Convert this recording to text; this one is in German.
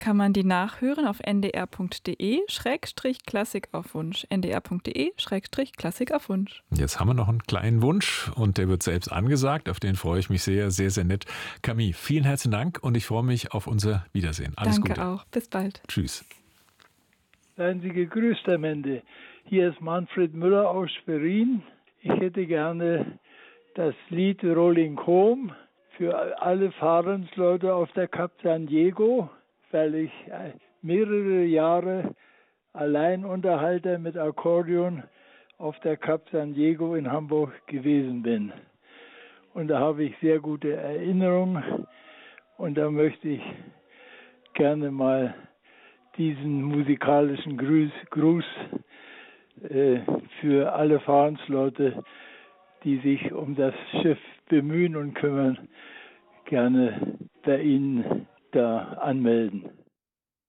kann man die nachhören auf ndr.de/Klassik auf Wunsch. ndr.de/Klassik auf Wunsch. Jetzt haben wir noch einen kleinen Wunsch und der wird selbst angesagt. Auf den freue ich mich sehr, sehr, sehr nett. Camille, vielen herzlichen Dank und ich freue mich auf unser Wiedersehen. Alles Gute. Danke auch. Bis bald. Tschüss. Seien Sie gegrüßt am Ende. Hier ist Manfred Müller aus Schwerin. Ich hätte gerne das Lied Rolling Home für alle Fahrensleute auf der Cap San Diego, weil ich mehrere Jahre Alleinunterhalter mit Akkordeon auf der Cap San Diego in Hamburg gewesen bin. Und da habe ich sehr gute Erinnerungen und da möchte ich gerne mal diesen musikalischen Gruß für alle Fahrensleute, die sich um das Schiff bemühen und kümmern, gerne bei Ihnen da anmelden.